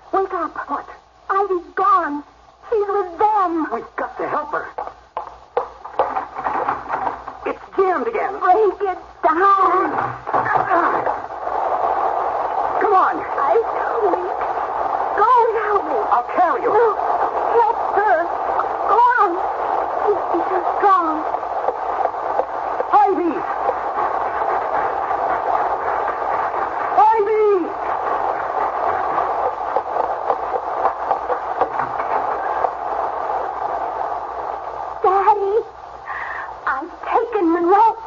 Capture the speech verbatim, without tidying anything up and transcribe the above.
Wake up. What? Ivy's gone. She's with them. We've got to help her. It's jammed again. Break it down. Come on. I'm so weak. Go and help me. I'll carry you. No.